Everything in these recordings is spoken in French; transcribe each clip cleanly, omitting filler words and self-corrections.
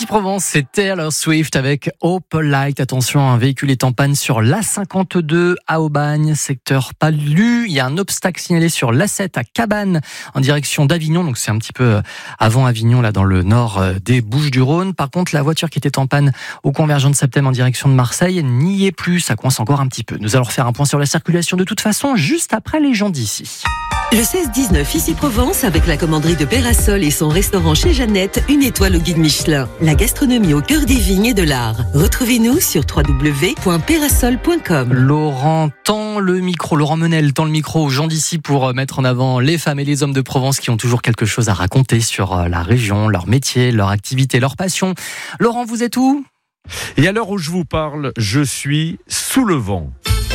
Ici Provence, c'est Taylor Swift avec Hope Light. Attention, un véhicule est en panne sur l'A52 à Aubagne, secteur Palu. Il y a un obstacle signalé sur l'A7 à Cabannes en direction d'Avignon. Donc c'est un petit peu avant Avignon, là dans le nord des Bouches-du-Rhône. Par contre, la voiture qui était en panne au convergent de Septem en direction de Marseille n'y est plus. Ça coince encore un petit peu. Nous allons refaire un point sur la circulation de toute façon juste après les gens d'ici. Le 16-19 Ici Provence avec la commanderie de Pérasol et son restaurant chez Jeannette, une étoile au guide Michelin. La gastronomie au cœur des vignes et de l'art. Retrouvez-nous sur www.perasol.com. Laurent Menel tend le micro aux gens d'ici pour mettre en avant les femmes et les hommes de Provence qui ont toujours quelque chose à raconter sur la région, leur métier, leur activité, leur passion. Laurent, vous êtes où ? Et à l'heure où je vous parle, je suis sous le vent.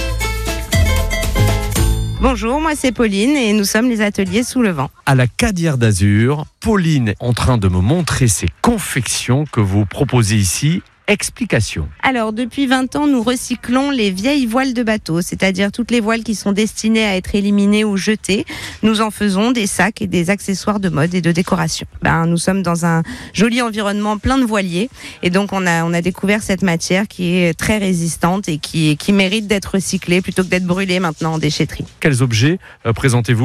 Bonjour, moi c'est Pauline et nous sommes les ateliers Sous le Vent. À la Cadière d'Azur, Pauline est en train de me montrer ses confections que vous proposez ici. Explication. Alors, depuis 20 ans, nous recyclons les vieilles voiles de bateau, c'est-à-dire toutes les voiles qui sont destinées à être éliminées ou jetées. Nous en faisons des sacs et des accessoires de mode et de décoration. Nous sommes dans un joli environnement plein de voiliers et donc on a découvert cette matière qui est très résistante et qui mérite d'être recyclée plutôt que d'être brûlée maintenant en déchetterie. Quels objets présentez-vous ?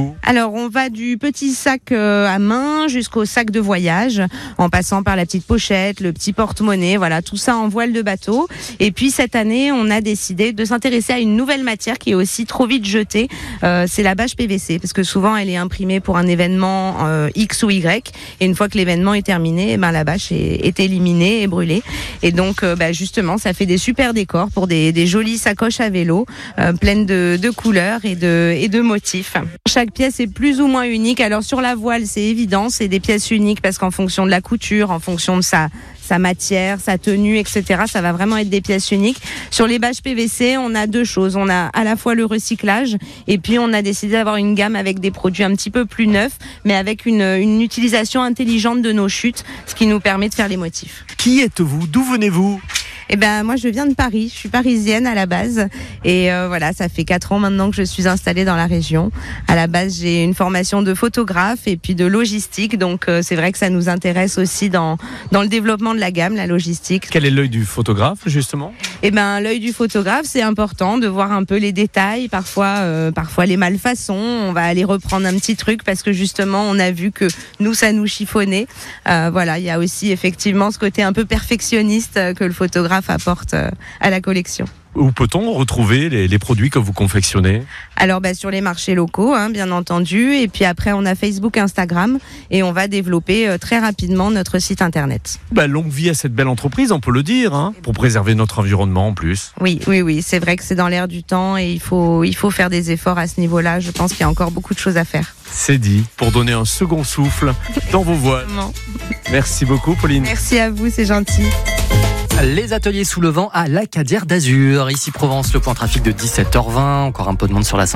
Alors, on va du petit sac à main jusqu'au sac de voyage, en passant par la petite pochette, le petit porte-monnaie, voilà, tout ça en voile de bateau. Et puis cette année, on a décidé de s'intéresser à une nouvelle matière qui est aussi trop vite jetée. C'est la bâche PVC, parce que souvent elle est imprimée pour un événement X ou Y, et une fois que l'événement est terminé, la bâche est éliminée et brûlée. Et donc justement, ça fait des super décors pour des jolies sacoches à vélo, pleines de couleurs et de motifs. Chaque pièce est plus ou moins unique. Alors sur la voile, c'est évident, c'est des pièces uniques parce qu'en fonction de la couture, en fonction de sa matière, sa tenue, etc. Ça va vraiment être des pièces uniques. Sur les bâches PVC, on a deux choses. On a à la fois le recyclage et puis on a décidé d'avoir une gamme avec des produits un petit peu plus neufs, mais avec une utilisation intelligente de nos chutes, ce qui nous permet de faire les motifs. Qui êtes-vous ? D'où venez-vous ? Moi je viens de Paris, je suis parisienne à la base et ça fait 4 ans maintenant que je suis installée dans la région. À la base, j'ai une formation de photographe et puis de logistique, donc c'est vrai que ça nous intéresse aussi dans le développement de la gamme, la logistique. Quel est l'œil du photographe justement ? L'œil du photographe, c'est important de voir un peu les détails, parfois les malfaçons, on va aller reprendre un petit truc parce que justement on a vu que nous ça nous chiffonnait. Il y a aussi effectivement ce côté un peu perfectionniste que le photographe apporte à la collection. Où peut-on retrouver les produits que vous confectionnez ? Alors sur les marchés locaux, bien entendu, et puis après on a Facebook, Instagram, et on va développer très rapidement notre site internet. Longue vie à cette belle entreprise, on peut le dire, pour préserver notre environnement en plus. Oui, c'est vrai que c'est dans l'air du temps et il faut faire des efforts à ce niveau-là. Je pense qu'il y a encore beaucoup de choses à faire. C'est dit, pour donner un second souffle dans vos voiles. Merci beaucoup Pauline. Merci à vous, c'est gentil. Les ateliers Sous le Vent à la Cadière d'Azur. Ici Provence, le point trafic de 17h20. Encore un peu de monde sur la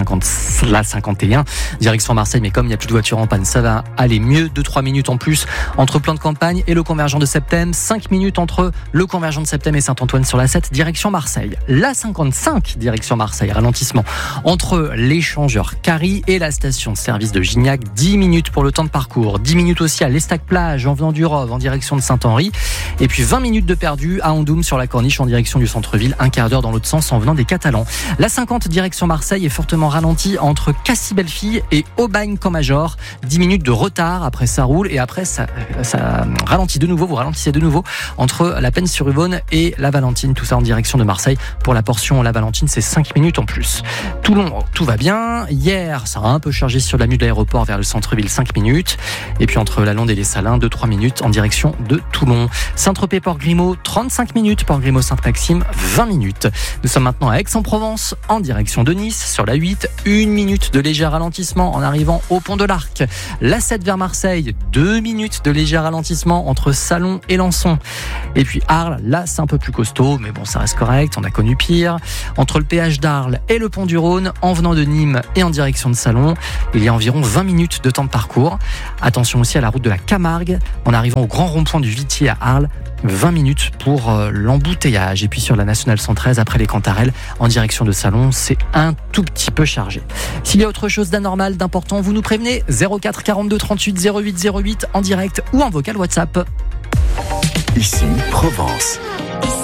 51. Direction Marseille, mais comme il n'y a plus de voitures en panne, ça va aller mieux. 2-3 minutes en plus entre Plan de Campagne et le convergent de Septem. 5 minutes entre le convergent de Septem et Saint-Antoine sur la 7, direction Marseille. La 55, direction Marseille. Ralentissement entre l'échangeur Carry et la station de service de Gignac. 10 minutes pour le temps de parcours. 10 minutes aussi à l'Estac-Plage en venant du Rove en direction de Saint-Henri. Et puis 20 minutes de perdu à Andoum sur la Corniche en direction du centre-ville, un quart d'heure dans l'autre sens en venant des Catalans. La 50 direction Marseille est fortement ralentie entre Cassis-Bellefille et Aubagne-Camp-Major. 10 minutes de retard, après ça roule et après ça ralentit de nouveau, vous ralentissez de nouveau entre la Penne-sur-Yvonne et la Valentine, tout ça en direction de Marseille. Pour la portion la Valentine, c'est 5 minutes en plus. Toulon, tout va bien. Hier, ça a un peu chargé sur l'avenue de l'aéroport vers le centre-ville, 5 minutes. Et puis entre la Londe et les Salins, 2-3 minutes en direction de Toulon. Saint-Tropez-Port-Grimaud, 35 minutes, Port-Grimaud-Sainte-Maxime, 20 minutes. Nous sommes maintenant à Aix-en-Provence, en direction de Nice, sur la 8, 1 minute de léger ralentissement en arrivant au pont de l'Arc. La 7 vers Marseille, 2 minutes de léger ralentissement entre Salon et Lançon. Et puis Arles, là c'est un peu plus costaud, mais bon ça reste correct, on a connu pire. Entre le péage d'Arles et le pont du Rhône, en venant de Nîmes et en direction de Salon, il y a environ 20 minutes de temps de parcours. Attention aussi à la route de la Camargue, en arrivant au grand rond-point du Vitier à Arles, 20 minutes pour l'embouteillage. Et puis sur la nationale 113, après les Cantarelles, en direction de Salon, c'est un tout petit peu chargé. S'il y a autre chose d'anormal, d'important, vous nous prévenez. 04 42 38 08 08 en direct ou en vocal WhatsApp. Ici Provence.